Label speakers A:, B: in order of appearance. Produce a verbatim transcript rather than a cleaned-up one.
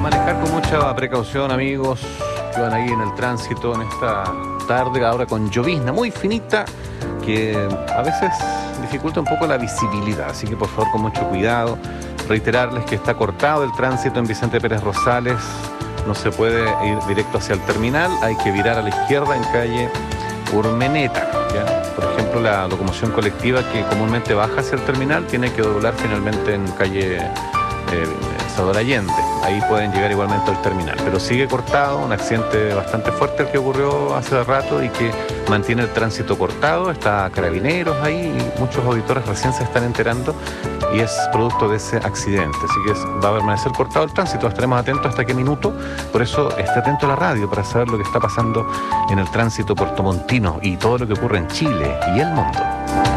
A: manejar con mucha precaución, amigos que van ahí en el tránsito en esta tarde, ahora con llovizna muy finita, que a veces dificulta un poco la visibilidad, así que por favor con mucho cuidado. Reiterarles que está cortado el tránsito en Vicente Pérez Rosales, no se puede ir directo hacia el terminal, hay que virar a la izquierda en calle Urmeneta, ¿ya? Por ejemplo, la locomoción colectiva que comúnmente baja hacia el terminal tiene que doblar finalmente en calle eh, Salvador Allende, ahí pueden llegar igualmente al terminal, pero sigue cortado, un accidente bastante fuerte el que ocurrió hace rato y que mantiene el tránsito cortado. Está Carabineros ahí y muchos auditores recién se están enterando y es producto de ese accidente, así que es, va a permanecer cortado el tránsito, estaremos atentos hasta qué minuto, por eso esté atento a la radio para saber lo que está pasando en el tránsito puertomontino y todo lo que ocurre en Chile y el mundo.